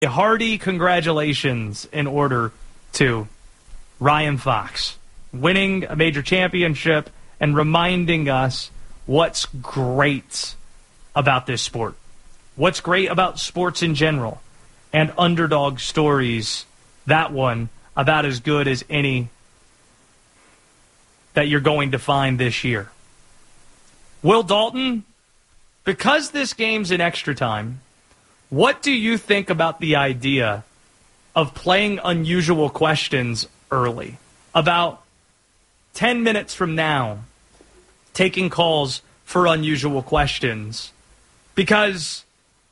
a hearty congratulations in order to Ryan Fox winning a major championship and reminding us what's great about this sport. What's great about sports in general. And underdog stories, that one, about as good as any that you're going to find this year. Will Dalton, because this game's in extra time, what do you think about the idea of playing unusual questions early? About 10 minutes from now, taking calls for unusual questions. Because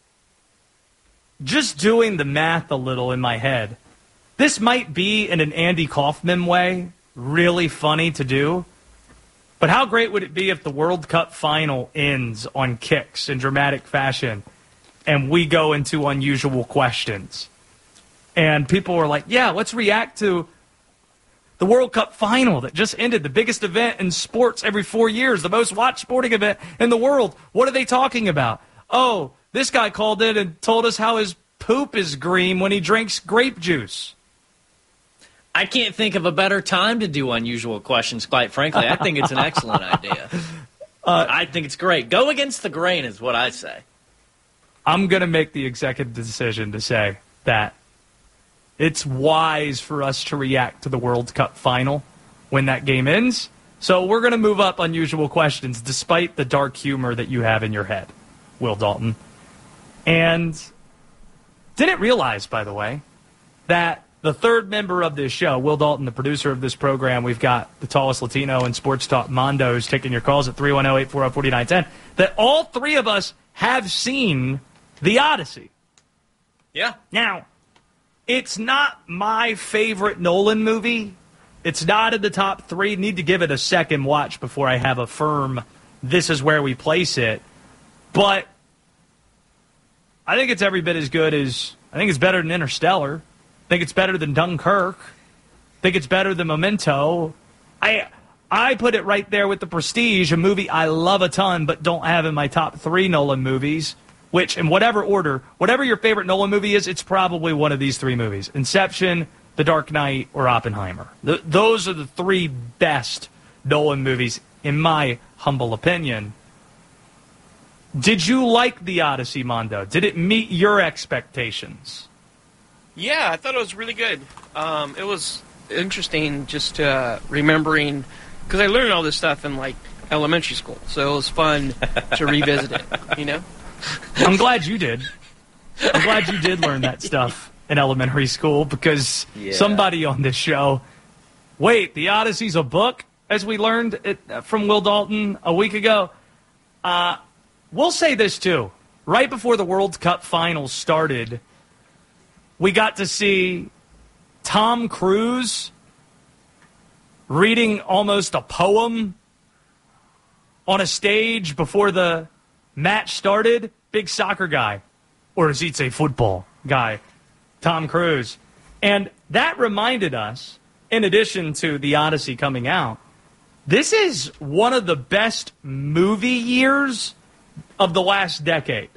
just doing the math a little in my head, this might be, in an Andy Kaufman way, really funny to do. But how great would it be if the World Cup final ends on kicks in dramatic fashion and we go into unusual questions? And people were like, yeah, let's react to the World Cup final that just ended, the biggest event in sports every 4 years, the most watched sporting event in the world. What are they talking about? Oh, this guy called in and told us how his poop is green when he drinks grape juice. I can't think of a better time to do unusual questions, quite frankly. I think it's an excellent idea. I think it's great. Go against the grain is what I say. I'm going to make the executive decision to say that it's wise for us to react to the World Cup final when that game ends. So we're going to move up unusual questions despite the dark humor that you have in your head, Will Dalton. And didn't realize, by the way, that the third member of this show, Will Dalton, the producer of this program, we've got the tallest Latino in sports talk, Mondo's, taking your calls at 310-840-4910, that all three of us have seen The Odyssey. Yeah. Now, it's not my favorite Nolan movie. It's not in the top three. Need to give it a second watch before I have a firm, this is where we place it. But I think it's every bit as good as, I think it's better than Interstellar. I think it's better than Dunkirk. I think it's better than Memento. I put it right there with The Prestige, a movie I love a ton but don't have in my top three Nolan movies, which, in whatever order, whatever your favorite Nolan movie is, it's probably one of these three movies. Inception, The Dark Knight, or Oppenheimer. Those are the three best Nolan movies, in my humble opinion. Did you like The Odyssey, Mondo? Did it meet your expectations? Yeah, I thought it was really good. It was interesting just remembering, because I learned all this stuff in, like, elementary school, so it was fun to revisit it, you know? I'm glad you did. I'm glad you did learn that stuff in elementary school, because somebody on this show, wait, The Odyssey's a book, as we learned it from Will Dalton a week ago. We'll say this, too. Right before the World Cup finals started, we got to see Tom Cruise reading almost a poem on a stage before the match started. Big soccer guy, or as he'd say, football guy, Tom Cruise. And that reminded us, in addition to The Odyssey coming out, this is one of the best movie years of the last decade.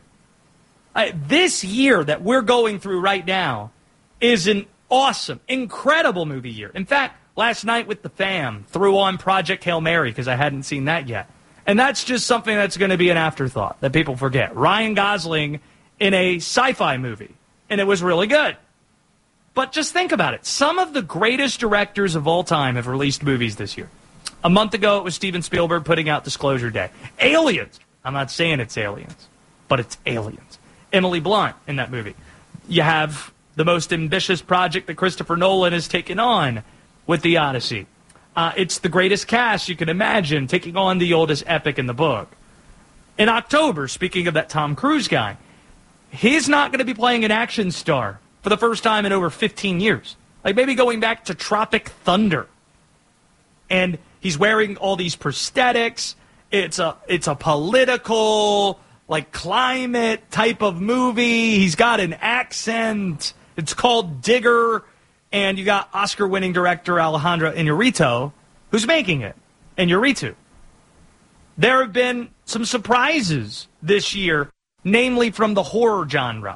This year that we're going through right now is an awesome, incredible movie year. In fact, last night with the fam, threw on Project Hail Mary because I hadn't seen that yet. And that's just something that's going to be an afterthought that people forget. Ryan Gosling in a sci-fi movie, and it was really good. But just think about it. Some of the greatest directors of all time have released movies this year. A month ago, it was Steven Spielberg putting out Disclosure Day. Aliens. I'm not saying it's Aliens, but it's Aliens. Emily Blunt in that movie. You have the most ambitious project that Christopher Nolan has taken on with The Odyssey. It's the greatest cast you can imagine taking on the oldest epic in the book. In October, speaking of that Tom Cruise guy, he's not going to be playing an action star for the first time in over 15 years. Like maybe going back to Tropic Thunder. And he's wearing all these prosthetics. It's a political, like, climate type of movie. He's got an accent. It's called Digger. And you got Oscar-winning director Alejandro Iñárritu, who's making it. Iñárritu. There have been some surprises this year, namely from the horror genre.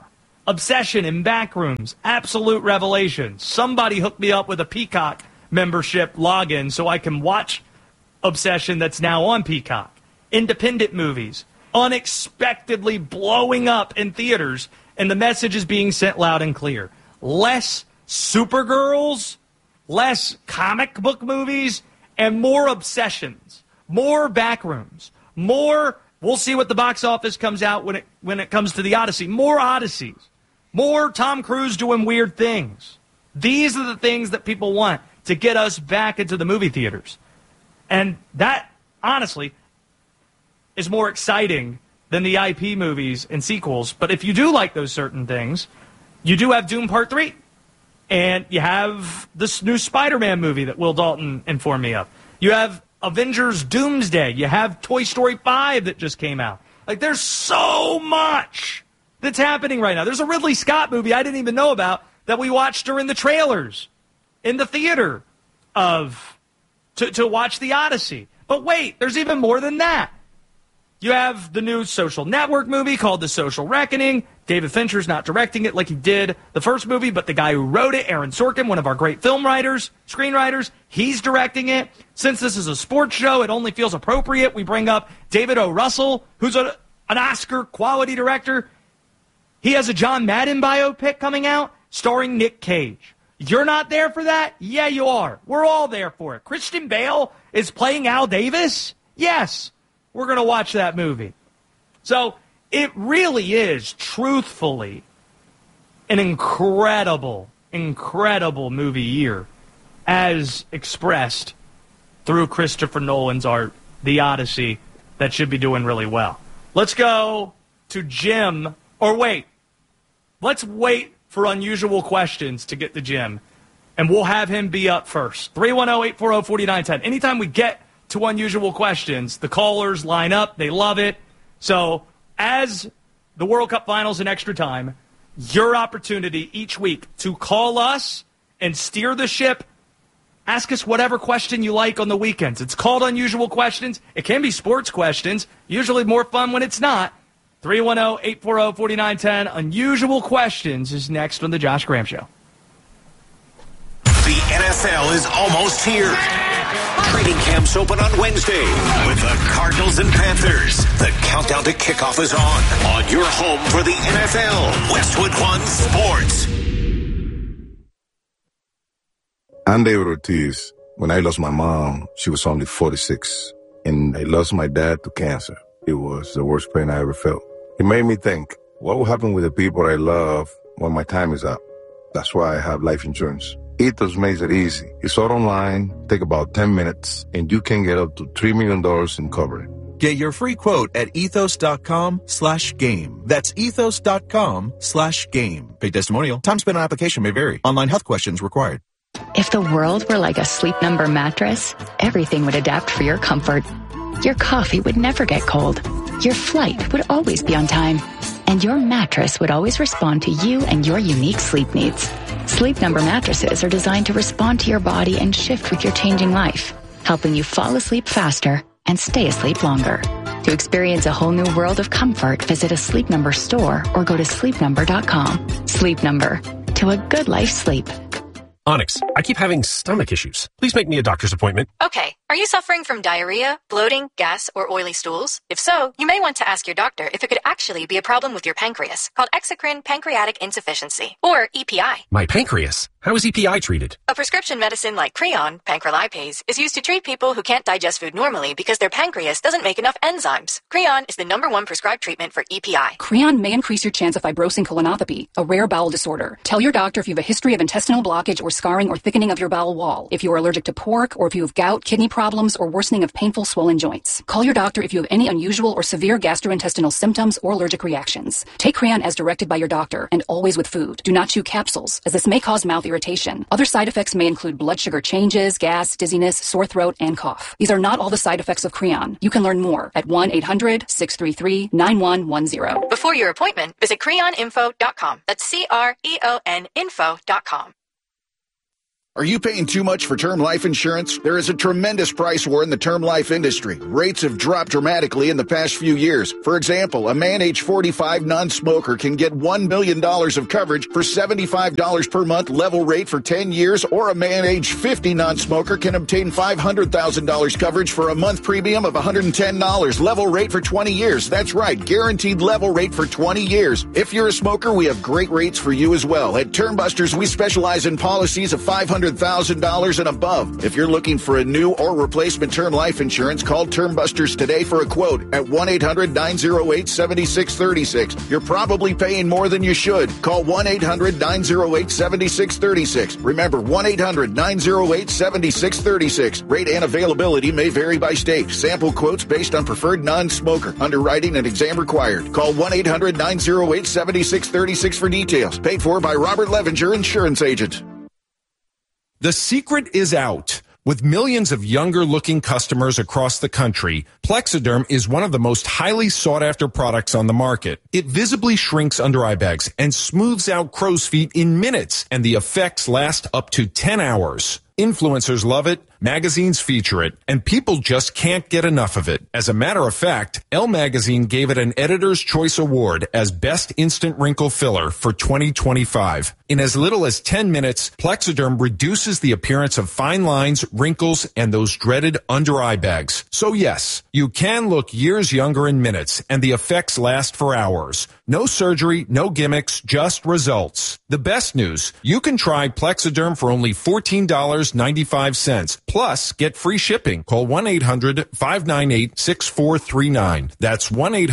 Obsession in Backrooms, absolute revelation. Somebody hooked me up with a Peacock membership login so I can watch Obsession that's now on Peacock. Independent movies, unexpectedly blowing up in theaters, and the message is being sent loud and clear. Less Supergirls, less comic book movies, and more Obsessions, more Backrooms, more, we'll see what the box office comes out when it comes to the Odyssey, more Odysseys, more Tom Cruise doing weird things. These are the things that people want to get us back into the movie theaters. And that, honestly, is more exciting than the IP movies and sequels. But if you do like those certain things, you do have Doom Part 3. And you have this new Spider-Man movie that Will Dalton informed me of. You have Avengers Doomsday. You have Toy Story 5 that just came out. Like, there's so much that's happening right now. There's a Ridley Scott movie I didn't even know about that we watched during the trailers in the theater to watch the Odyssey. But wait, there's even more than that. You have the new Social Network movie called The Social Reckoning. David Fincher's not directing it like he did the first movie, but the guy who wrote it, Aaron Sorkin, one of our great film writers, screenwriters, he's directing it. Since this is a sports show, it only feels appropriate. We bring up David O. Russell, who's an Oscar-quality director. He has a John Madden biopic coming out starring Nick Cage. You're not there for that? Yeah, you are. We're all there for it. Christian Bale is playing Al Davis? Yes. We're going to watch that movie. So it really is, truthfully, an incredible, incredible movie year as expressed through Christopher Nolan's art, The Odyssey, that should be doing really well. Let's go to Jim. Or wait. Let's wait for unusual questions to get to Jim, and we'll have him be up first. 310-840-4910. Anytime we get to unusual questions, the callers line up. They love it. So as the World Cup Finals in extra time, your opportunity each week to call us and steer the ship. Ask us whatever question you like on the weekends. It's called Unusual Questions. It can be sports questions. Usually more fun when it's not. 310-840-4910. Unusual Questions is next on The Josh Graham Show. The NFL is almost here. Training camps open on Wednesday with the Cardinals and Panthers. The countdown to kickoff is on your home for the NFL, Westwood One Sports. I'm David Ortiz. When I lost my mom, she was only 46, and I lost my dad to cancer. It was the worst pain I ever felt. It made me think, what will happen with the people I love when my time is up? That's why I have life insurance. Ethos makes it easy. It's all online, take about 10 minutes, and you can get up to $3 million in coverage. Get your free quote at ethos.com/game. That's ethos.com/game. Paid testimonial. Time spent on application may vary. Online health questions required. If the world were like a Sleep Number mattress, everything would adapt for your comfort. Your coffee would never get cold. Your flight would always be on time. And your mattress would always respond to you and your unique sleep needs. Sleep Number mattresses are designed to respond to your body and shift with your changing life, helping you fall asleep faster and stay asleep longer. To experience a whole new world of comfort, visit a Sleep Number store or go to sleepnumber.com. Sleep Number. To a good life sleep. Onyx, I keep having stomach issues. Please make me a doctor's appointment. Okay. Are you suffering from diarrhea, bloating, gas, or oily stools? If so, you may want to ask your doctor if it could actually be a problem with your pancreas, called exocrine pancreatic insufficiency, or EPI. My pancreas? How is EPI treated? A prescription medicine like Creon, pancrelipase, is used to treat people who can't digest food normally because their pancreas doesn't make enough enzymes. Creon is the #1 prescribed treatment for EPI. Creon may increase your chance of fibrosing colonopathy, a rare bowel disorder. Tell your doctor if you have a history of intestinal blockage or scarring or thickening of your bowel wall, if you are allergic to pork, or if you have gout, kidney problems, or worsening of painful swollen joints. Call your doctor if you have any unusual or severe gastrointestinal symptoms or allergic reactions. Take Creon as directed by your doctor, and always with food. Do not chew capsules, as this may cause mouth irritation. Other side effects may include blood sugar changes, gas, dizziness, sore throat, and cough. These are not all the side effects of Creon. You can learn more at 1-800-633-9110. Before your appointment, visit creoninfo.com. That's CREON info.com. Are you paying too much for term life insurance? There is a tremendous price war in the term life industry. Rates have dropped dramatically in the past few years. For example, a man age 45 non-smoker can get $1 million of coverage for $75 per month level rate for 10 years, or a man age 50 non-smoker can obtain $500,000 coverage for a month premium of $110 level rate for 20 years. That's right, guaranteed level rate for 20 years. If you're a smoker, we have great rates for you as well. At Term Busters, we specialize in policies of $500,000 and above. If you're looking for a new or replacement term life insurance, call Term Busters today for a quote at 1-800-908-7636. You're probably paying more than you should. Call 1-800-908-7636. Remember, 1-800-908-7636. Rate and availability may vary by state. Sample quotes based on preferred non-smoker. Underwriting and exam required. Call 1-800-908-7636 for details. Paid for by Robert Levenger, Insurance Agent. The secret is out. With millions of younger-looking customers across the country, Plexiderm is one of the most highly sought-after products on the market. It visibly shrinks under-eye bags and smooths out crow's feet in minutes, and the effects last up to 10 hours. Influencers love it, magazines feature it, and people just can't get enough of it. As a matter of fact, Elle Magazine gave it an Editor's Choice Award as Best Instant Wrinkle Filler for 2025. In as little as 10 minutes, Plexiderm reduces the appearance of fine lines, wrinkles, and those dreaded under-eye bags. So yes, you can look years younger in minutes, and the effects last for hours. No surgery, no gimmicks, just results. The best news, you can try Plexiderm for only $14.95. Plus, get free shipping. Call 1-800-598-6439. That's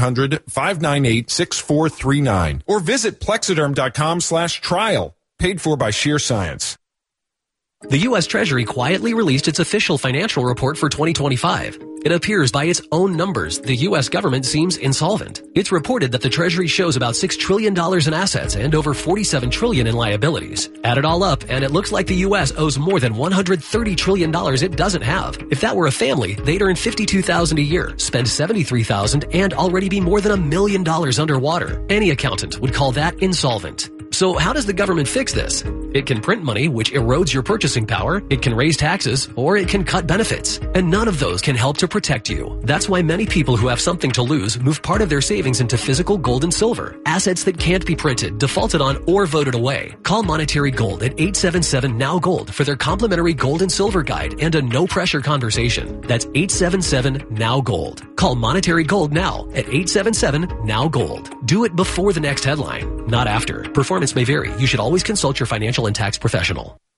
1-800-598-6439. Or visit Plexiderm.com/trial. Paid for by Sheer Science. The U.S. Treasury quietly released its official financial report for 2025. It appears by its own numbers, the U.S. government seems insolvent. It's reported that the Treasury shows about $6 trillion in assets and over $47 trillion in liabilities. Add it all up, and it looks like the U.S. owes more than $130 trillion it doesn't have. If that were a family, they'd earn $52,000 a year, spend $73,000, and already be more than $1 million underwater. Any accountant would call that insolvent. So how does the government fix this? It can print money, which erodes your purchasing power, it can raise taxes, or it can cut benefits. And none of those can help to protect you. That's why many people who have something to lose move part of their savings into physical gold and silver, assets that can't be printed, defaulted on, or voted away. Call Monetary Gold at 877-NOW-GOLD for their complimentary gold and silver guide and a no-pressure conversation. That's 877-NOW-GOLD. Call Monetary Gold now at 877-NOW-GOLD. Do it before the next headline, not after. Performance may vary. You should always consult your financial and tax professional.